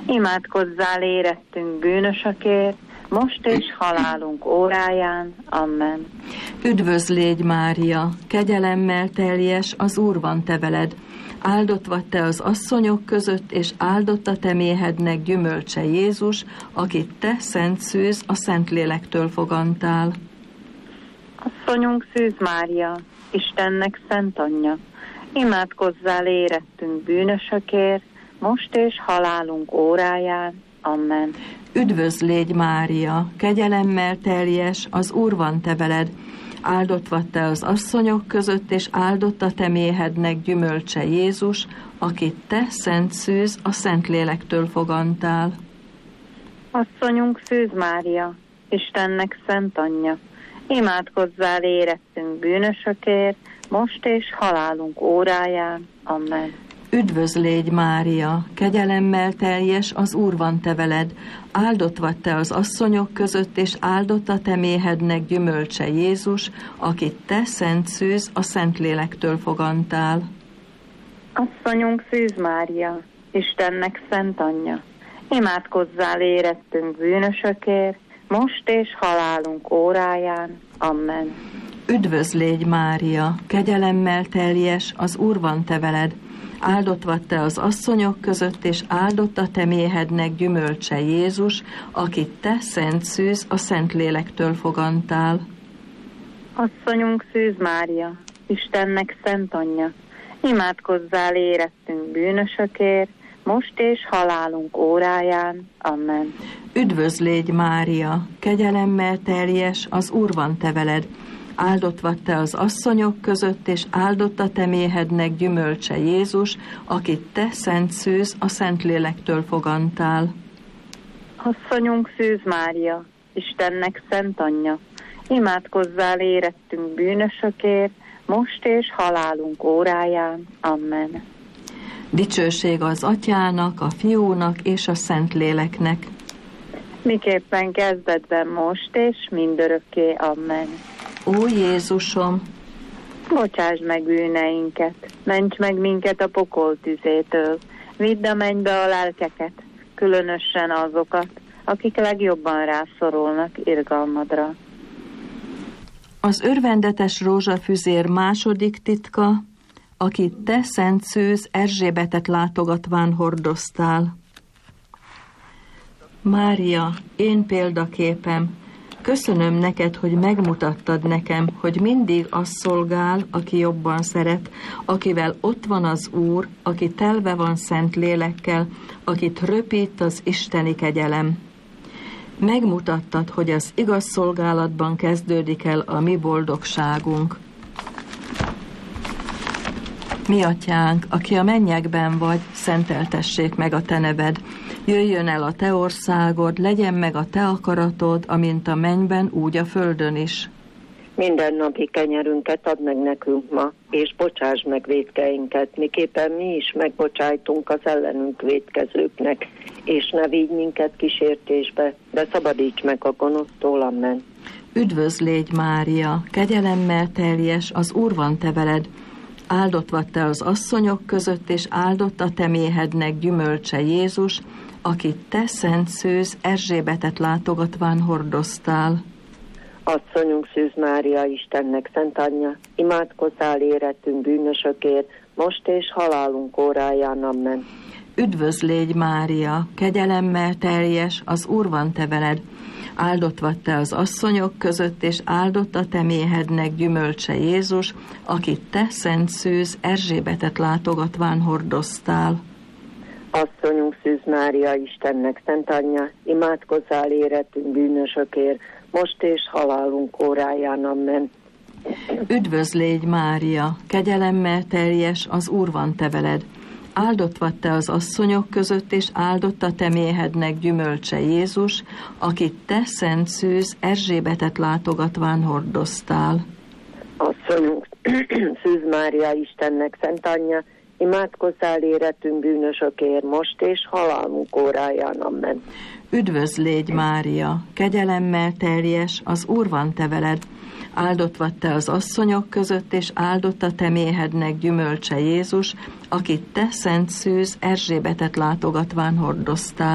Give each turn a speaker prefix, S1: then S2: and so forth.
S1: Imádkozzál érettünk bűnösökért, most és halálunk óráján. Amen.
S2: Üdvözl légy, Mária, kegyelemmel teljes, az Úr van te veled. Áldott vagy te az asszonyok között, és áldott a te méhednek gyümölcse Jézus, akit te, Szent Szűz, a Szentlélektől fogantál.
S1: Asszonyunk Szűz Mária, Istennek szent anyja, imádkozzál érettünk bűnösökért, most és halálunk óráján. Amen.
S2: Üdvözl légy, Mária, kegyelemmel teljes, az Úr van te veled. Áldott vagy te az asszonyok között, és áldott a te méhednek gyümölcse Jézus, akit te, Szent Szűz, a Szentlélektől fogantál.
S1: Asszonyunk Szűz Mária, Istennek szent anyja, imádkozzál érettünk bűnösökért, most és halálunk óráján. Amen.
S2: Üdvözl légy, Mária, kegyelemmel teljes, az Úr van te veled. Áldott vagy te az asszonyok között, és áldott a te méhednek gyümölcse Jézus, akit te, Szent Szűz, a Szentlélektől fogantál.
S1: Asszonyunk Szűz Mária, Istennek szent anyja, imádkozzál érettünk bűnösökért, most és halálunk óráján. Amen.
S2: Üdvözl légy, Mária, kegyelemmel teljes, az Úr van te veled. Áldott vagy te az asszonyok között, és áldott a te méhednek gyümölcse Jézus, akit te, Szent Szűz, a Szentlélektől fogantál.
S1: Asszonyunk Szűz Mária, Istennek szent anyja, imádkozzál érettünk bűnösökért, most és halálunk óráján. Amen.
S2: Üdvözl légy, Mária, kegyelemmel teljes, az Úr van te veled. Áldott vagy te az asszonyok között, és áldott a te méhednek gyümölcse Jézus, akit te, Szent Szűz, a Szentlélektől fogantál.
S1: Asszonyunk Szűz Mária, Istennek szent anyja, imádkozzál érettünk bűnösökért, most és halálunk óráján. Amen.
S2: Dicsőség az Atyának, a Fiúnak és a Szentléleknek.
S1: Miképpen kezdetben, most és mindörökké. Amen.
S2: Ó Jézusom,
S1: bocsásd meg bűneinket, ments meg minket a pokol tüzétől, vidd a mennybe a lelkeket, különösen azokat, akik legjobban rászorulnak irgalmadra.
S2: Az örvendetes rózsafüzér második titka, akit te, Szent Szűz, Erzsébetet látogatván hordoztál. Mária, én példaképem, köszönöm neked, hogy megmutattad nekem, hogy mindig az szolgál, aki jobban szeret, akivel ott van az Úr, aki telve van szent lélekkel, akit röpít az isteni kegyelem. Megmutattad, hogy az igaz szolgálatban kezdődik el a mi boldogságunk. Mi atyánk, aki a mennyekben vagy, szenteltessék meg a te neved. Jöjjön el a te országod, legyen meg a te akaratod, amint a mennyben, úgy a földön is.
S3: Minden napi kenyerünket add meg nekünk ma, és bocsásd meg vétkeinket, miképpen mi is megbocsájtunk az ellenünk vétkezőknek, és ne vigy minket kísértésbe, de szabadíts meg a gonosztól. Amen.
S2: Üdvözl légy, Mária, kegyelemmel teljes, az Úr van te veled. Áldott vagy te az asszonyok között, és áldott a te méhednek gyümölcse Jézus, akit te, Szent Szűz, Erzsébetet látogatván hordoztál.
S3: Asszonyunk Szűz Mária, Istennek szent anyja, imádkozzál érettünk bűnösökért, most és halálunk óráján. Amen.
S2: Üdvözl légy, Mária, kegyelemmel teljes, az Úr van te veled. Áldott vagy te az asszonyok között, és áldott a te méhednek gyümölcse Jézus, akit te, Szent Szűz, Erzsébetet látogatván hordoztál.
S3: Asszonyunk Szűz Mária, Istennek szent anyja, imádkozzál érettünk bűnösökért, most és halálunk óráján. Amen.
S2: Üdvözl légy, Mária, kegyelemmel teljes, az Úr van te veled. Áldott vagy te az asszonyok között, és áldott a te méhednek gyümölcse Jézus, akit te, Szent Szűz, Erzsébetet látogatván hordoztál.
S3: Asszonyunk Szűz Mária, Istennek szent anyja, imádkozzál érettünk bűnösökért, most és halálunk óráján. Amen.
S2: Üdvözl légy, Mária, kegyelemmel teljes, az Úr van te veled. Áldott vagy te az asszonyok között, és áldott a te méhednek gyümölcse Jézus, akit te, Szent Szűz, Erzsébetet látogatván hordoztál.